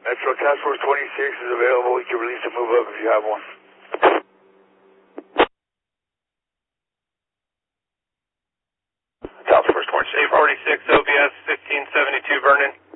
Metro Task Force 26 is available. You can release a move up if you have one. Task Force 26. 846 OBS 1572 Vernon.